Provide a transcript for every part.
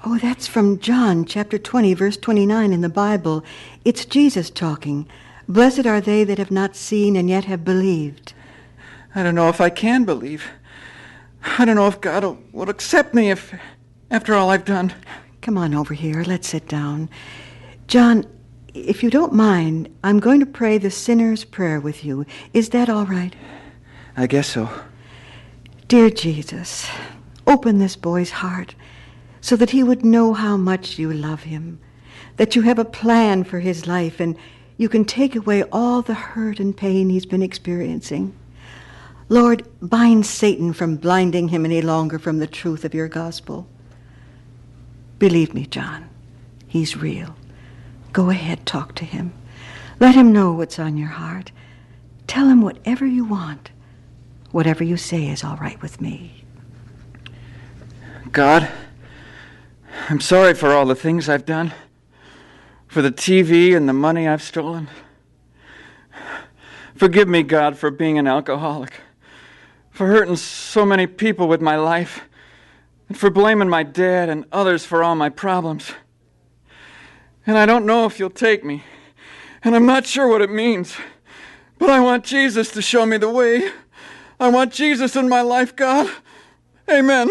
Oh, that's from John chapter 20, verse 29 in the Bible. It's Jesus talking. Blessed are they that have not seen and yet have believed. I don't know if I can believe. I don't know if God will accept me after all I've done. Come on over here. Let's sit down. John, if you don't mind, I'm going to pray the sinner's prayer with you. Is that all right? I guess so. Dear Jesus, open this boy's heart so that he would know how much you love him, that you have a plan for his life, and you can take away all the hurt and pain he's been experiencing. Lord, bind Satan from blinding him any longer from the truth of your gospel. Believe me, John, he's real. Go ahead, talk to him. Let him know what's on your heart. Tell him whatever you want. Whatever you say is all right with me. God, I'm sorry for all the things I've done, for the TV and the money I've stolen. Forgive me, God, for being an alcoholic, for hurting so many people with my life, and for blaming my dad and others for all my problems. And I don't know if you'll take me, and I'm not sure what it means, but I want Jesus to show me the way. I want Jesus in my life, God. Amen.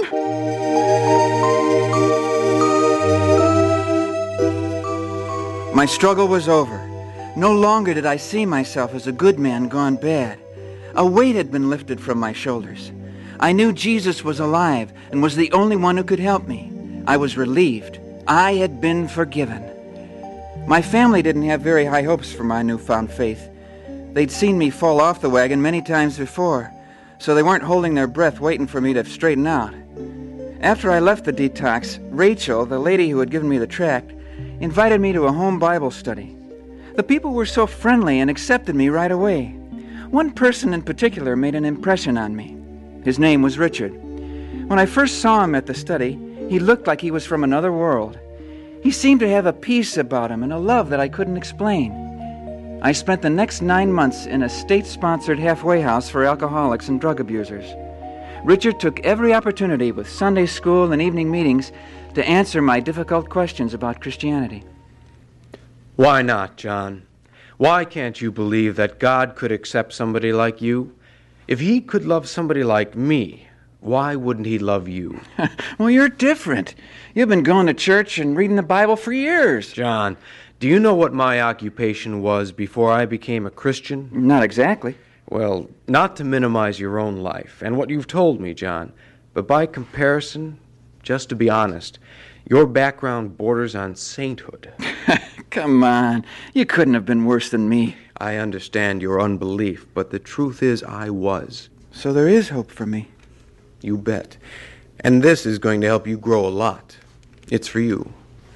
My struggle was over. No longer did I see myself as a good man gone bad. A weight had been lifted from my shoulders. I knew Jesus was alive and was the only one who could help me. I was relieved. I had been forgiven. My family didn't have very high hopes for my newfound faith. They'd seen me fall off the wagon many times before, so they weren't holding their breath waiting for me to straighten out. After I left the detox, Rachel, the lady who had given me the tract, invited me to a home Bible study. The people were so friendly and accepted me right away. One person in particular made an impression on me. His name was Richard. When I first saw him at the study, he looked like he was from another world. He seemed to have a peace about him and a love that I couldn't explain. I spent the next 9 months in a state-sponsored halfway house for alcoholics and drug abusers. Richard took every opportunity with Sunday school and evening meetings to answer my difficult questions about Christianity. Why not, John? Why can't you believe that God could accept somebody like you? If he could love somebody like me, why wouldn't he love you? Well, you're different. You've been going to church and reading the Bible for years. John, do you know what my occupation was before I became a Christian? Not exactly. Well, not to minimize your own life and what you've told me, John, but by comparison, just to be honest, your background borders on sainthood. Come on. You couldn't have been worse than me. I understand your unbelief, but the truth is I was. So there is hope for me. You bet. And this is going to help you grow a lot. It's for you.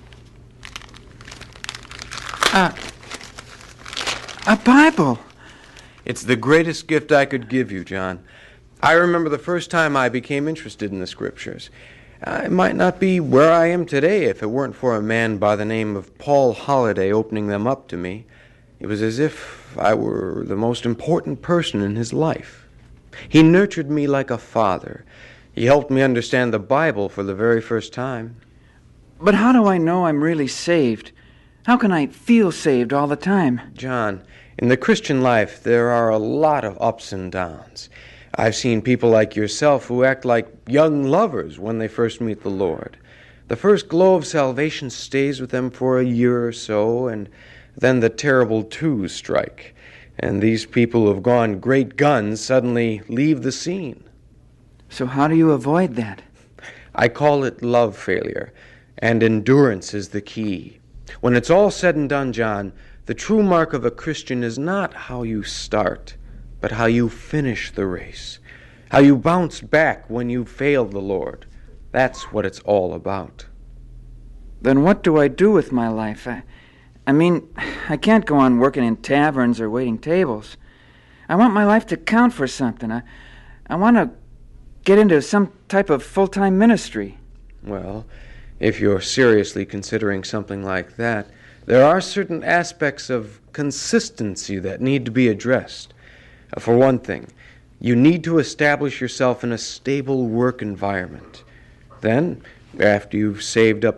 A Bible. It's the greatest gift I could give you, John. I remember the first time I became interested in the Scriptures. I might not be where I am today if it weren't for a man by the name of Paul Holliday opening them up to me. It was as if I were the most important person in his life. He nurtured me like a father. He helped me understand the Bible for the very first time. But how do I know I'm really saved? How can I feel saved all the time? John, in the Christian life, there are a lot of ups and downs. I've seen people like yourself who act like young lovers when they first meet the Lord. The first glow of salvation stays with them for a year or so, and then the terrible twos strike. And these people who have gone great guns suddenly leave the scene. So how do you avoid that? I call it love failure, and endurance is the key. When it's all said and done, John, the true mark of a Christian is not how you start, but how you finish the race, how you bounce back when you failed the Lord. That's what it's all about. Then what do I do with my life? I mean, I can't go on working in taverns or waiting tables. I want my life to count for something. I want to get into some type of full-time ministry. Well, if you're seriously considering something like that, there are certain aspects of consistency that need to be addressed. For one thing, you need to establish yourself in a stable work environment. Then, after you've saved up